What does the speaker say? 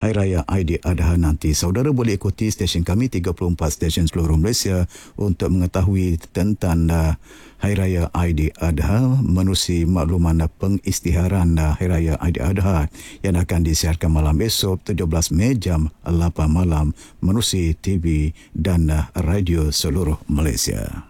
Hari Raya Aidiladha nanti. Saudara boleh ikuti stesen kami 34 stesen seluruh Malaysia untuk mengetahui tentang Hari Raya Aidiladha, menerusi makluman pengisytiharan Hari Raya Aidiladha yang akan disiarkan malam esok 17 Mei jam 8 malam menerusi TV dan radio seluruh Malaysia.